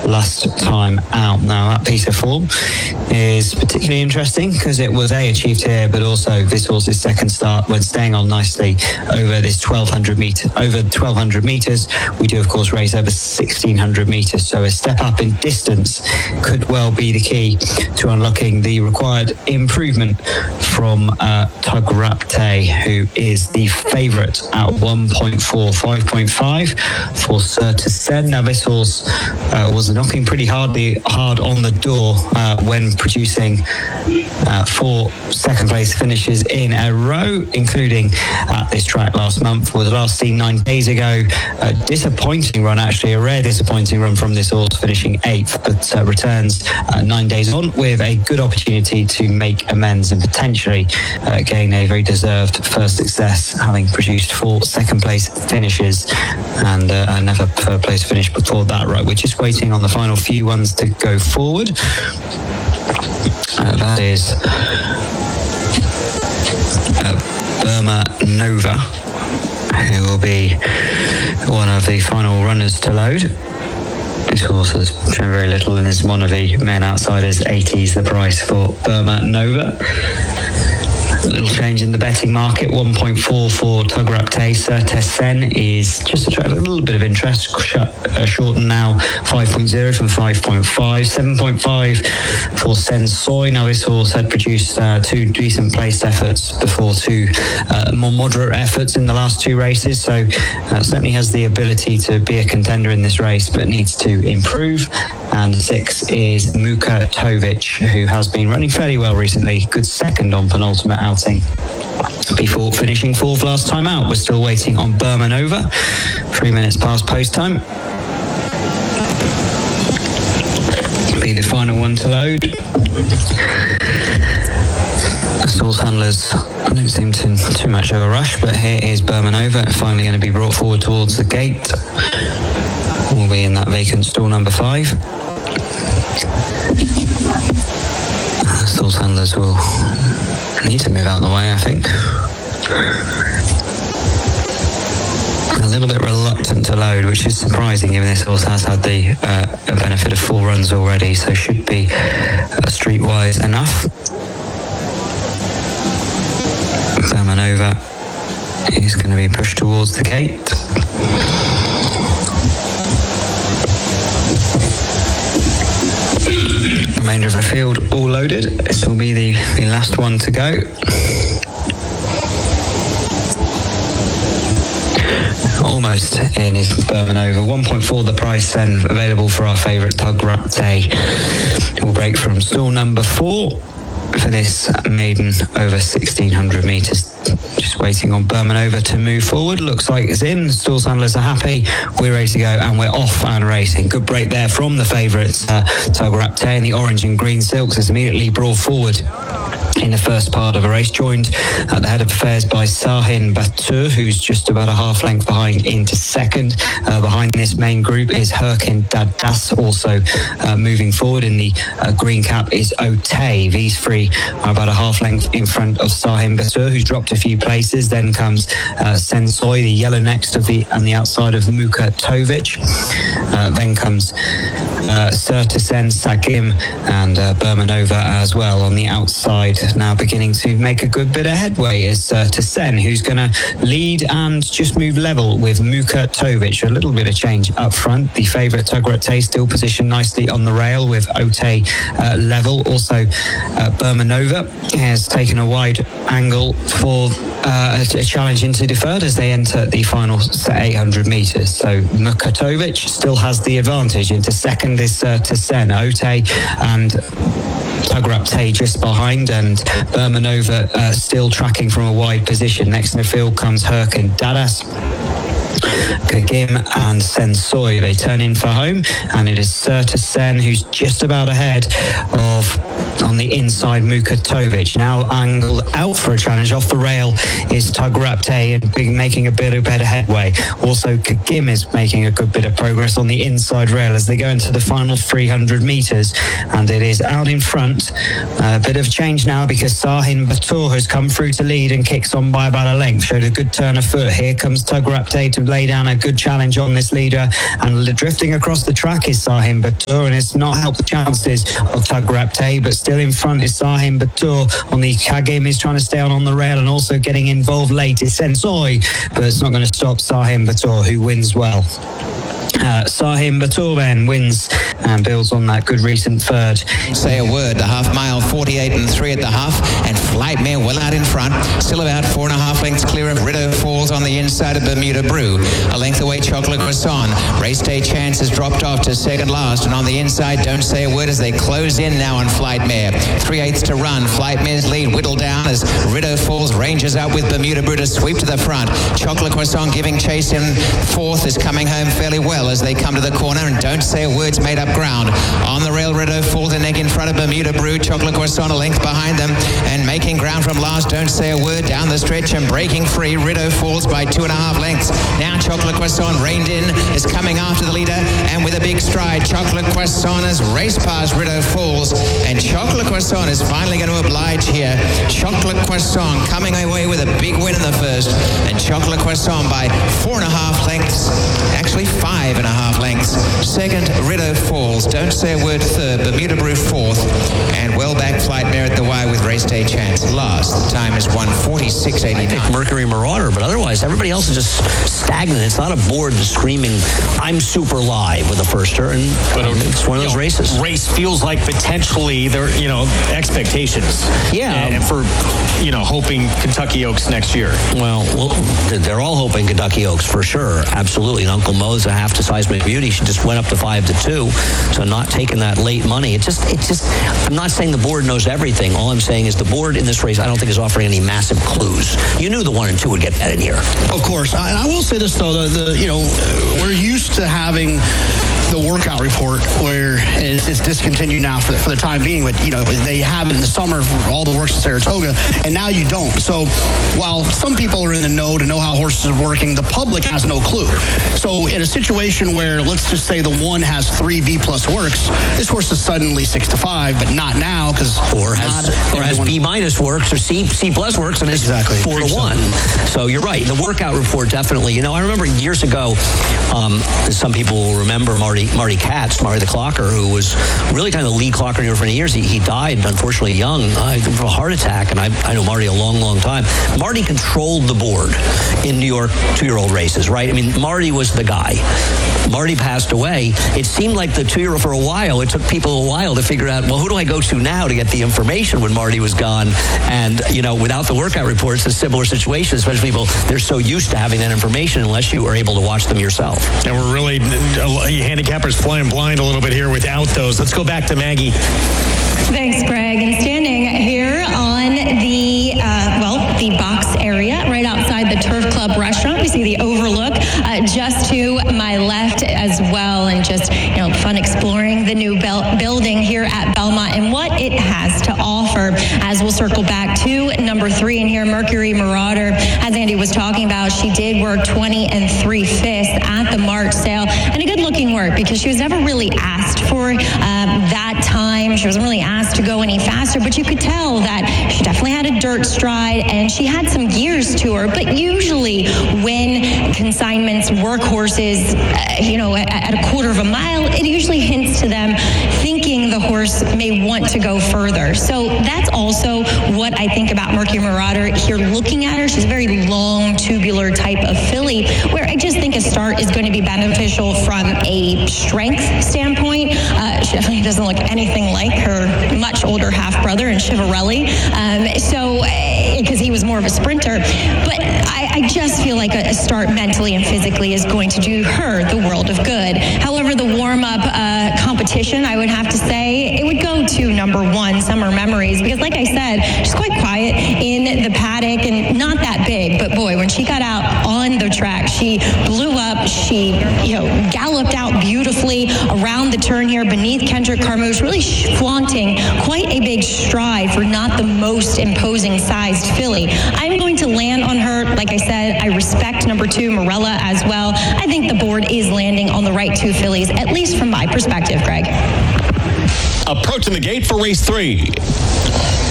last time out. Now, that piece of form is particularly interesting because it was achieved here, but also this horse's second start when staying on nicely over this 1,200 meters. We do, of course, race over 1,600 meters, so a step up in distance could well be the key to unlocking the required improvement from Tugrapte, who is the favourite at 1.4, 5.5 for Certesen. Now, this horse was knocking pretty hard on the door when producing 4 second place finishes in a row, including at this track last month. Was last seen 9 days ago. A disappointing run, actually, a rare disappointing run from this horse, finishing 8th, but returns 9 days on with a good opportunity to make amends and potentially gain a very deserved first success, having produced 4 second place finishes and never third place finish before that. Right, we're just waiting on the final few ones to go forward. That is Burma Nova, who will be one of the final runners to load. This horse has shown very little and is one of the men outsiders. 80 is the price for Burma Nova. A little change in the betting market. 1.4 for Tugrapte. Certesen is just attracted a little bit of interest. Shortened now 5.0 from 5.5. 7.5 for Sensoi. Now, this horse had produced 2 decent placed efforts before 2 more moderate efforts in the last 2 races, so certainly has the ability to be a contender in this race, but needs to improve. And 6 is Muka Tovic, who has been running fairly well recently. Good second on penultimate outing before finishing 4th last time out. We're still waiting on Burma Nova. 3 minutes past post time. Be the final one to load. The stalls handlers don't seem to too much of a rush, but here is Burma Nova, finally going to be brought forward towards the gate. We'll be in that vacant stall number 5. Stalls handlers will need to move out of the way, I think. A little bit reluctant to load, which is surprising given this horse has had the benefit of 4 runs already, so should be streetwise enough. Burma Nova is going to be pushed towards the gate. Remainder of the field all loaded. This will be the last one to go. Almost in is Burma Nova. 1.4 the price then available for our favourite Tugrapte. We'll break from stall number 4 for this maiden over 1,600 metres. Just waiting on Burma Nova to move forward. Looks like it's in. Stalls handlers are happy. We're ready to go and we're off and racing. Good break there from the favourites. Tugrapte and the orange and green silks is immediately brought forward in the first part of a race, joined at the head of affairs by Sahin Batur, who's just about a half length behind into second. Behind this main group is Herkin Dadas, also moving forward. In the green cap is Otay. These 3 are about a half length in front of Sahin Batur, who's dropped a few places. Then comes Sensoi, the yellow next on the outside of Muka Tovic. Then comes Certesen, Sagim and Burma Nova as well on the outside. Now beginning to make a good bit of headway is Certesen, who's going to lead and just move level with Muka Tovic. A little bit of change up front. The favourite Tugrapte still positioned nicely on the rail with Otay level. Also Burma Nova has taken a wide angle for a challenge into deferred as they enter the final 800 metres. So Muka Tovic still has the advantage. Into second is Certesen. Otay and Tugrapte just behind, and Burma Nova still tracking from a wide position. Next in the field comes Herkin Dadas, Kagim and Sensoi. They turn in for home, and it is Certesen who's just about ahead of on the inside, Mukatovic. Now angled out for a challenge off the rail is Tagrapte and making a bit of better headway. Also, Kagim is making a good bit of progress on the inside rail as they go into the final 300 metres. And it is out in front. A bit of change now because Sahin Batur has come through to lead and kicks on by about a length. Showed a good turn of foot. Here comes Tagrapte to lay down a good challenge on this leader. And drifting across the track is Sahin Batur, and it's not helped the chances of Tagrapte, but still in front is Sahin Batur. On the Kagim, is trying to stay on the rail and also getting involved late is Sensoi, but it's not going to stop Sahin Batur, who wins well. Sahin Batur then wins and builds on that good recent third. Say a word, the half mile, 48 and 3 at the half, and Flightmare well out in front, still about 4.5 lengths clear of Rideau Falls on the inside of Bermuda Brew. A length away, Chocolate Croissant. Race Day Chance has dropped off to second last, and on the inside, Don't Say a Word as they close in now on Flightmare. 3/8 to run. Flightmare's lead whittled down as Rideau Falls ranges out with Bermuda Brew to sweep to the front. Chocolate Croissant giving chase in fourth is coming home fairly well as they come to the corner, and Don't Say a Word's made up ground. On the rail, Rideau Falls a neck in front of Bermuda Brew. Chocolate Croissant a length behind them and making ground from last. Don't Say a Word down the stretch and breaking free. Rideau Falls by 2.5 lengths. Now Chocolate Croissant reined in, is coming after the leader, and with a big stride, Chocolate Croissant has raced past Rideau Falls, and Chocolate Croissant is finally going to oblige here. Chocolate Croissant coming away with a big win in the first, and Chocolate Croissant by 4.5 lengths, actually 5.5 lengths. Second, Rideau Falls. Don't Say a Word third. Bermuda Brew fourth. And well back Flightmare at the wire with Race Day Chance last. The time is 1:46.89. Mercury Marauder, but otherwise everybody else is just stagnant. It's not a board screaming, I'm super live with a firster, and it's one of those races. Race feels like potentially there, expectations. Yeah. And for, hoping Kentucky Oaks next year. Well, they're all hoping Kentucky Oaks for sure. Absolutely. And Uncle Mo's a half to Seismic Beauty. She just went up to 5-2. So not taking that late money. It just, I'm not saying the board knows everything. All I'm saying is the board in this race, I don't think is offering any massive clues. You knew the 1 and 2 would get that in here. Of course. I will say this though, we're used to having the workout report where it's discontinued now for the time being, but they have it in the summer for all the works in Saratoga, and now you don't. So while some people are in the know to know how horses are working, the public has no clue. So in a situation where, let's just say the 1 has 3 B+ works, this horse is suddenly 6-5, but not now because or has B- works or C+ works and is exactly 4-1. So you're right. The workout report definitely. I remember years ago, some people will remember Marty Katz, Marty the Clocker, who was really kind of the lead clocker here for many years. He died, unfortunately, young of a heart attack, and I know Marty a long, long time. Marty controlled the board in New York 2-year-old races, right? I mean, Marty was the guy. Marty passed away. It seemed like the 2-year-old for a while. It took people a while to figure out, well, who do I go to now to get the information when Marty was gone? And, without the workout reports, it's a similar situation, especially people, they're so used to having that information unless you are able to watch them yourself. And we're really, handicappers flying blind a little bit here without those. Let's go back to Maggie. Thanks, Greg. And standing here on the box area right outside the Turf Club restaurant, we see the overlook just to my left as well, and just fun exploring the new building here at Belmont and what it has to offer. As we'll circle back to number 3 in here, Mercury Marauder. As Andy was talking about, she did work 20 3/5 at the March sale, and a good looking work because she was never really asked for that time. She wasn't really asked to go any faster, but you could tell that she definitely had a dirt stride and she had some gears to her. But usually when consignments work horses, at a quarter of a mile, it usually hints to them thinking the horse may want to go further. So that's also what I think about Mercury Marauder here. Looking at her, she's a very long, tubular type of filly, where I just think a start is going to be beneficial from a strength standpoint. She definitely doesn't look anything like her much older half-brother in Chivarelli, because he was more of a sprinter. But I just feel like a start mentally and physically is going to do her the world of good. However, the warm-up competition, I would have to say, it would go to number 1, Summer Memories, because like I said, she's quite quiet in the paddock and not that big, but boy, when she got out on the track, she She blew up. She, galloped out beautifully around the turn here beneath Kendrick Carmouche, really flaunting quite a big stride for not the most imposing sized filly. I'm going to land on her. Like I said, I respect number 2, Morella, as well. I think the board is landing on the right 2 fillies, at least from my perspective, Greg. Approaching the gate for race 3.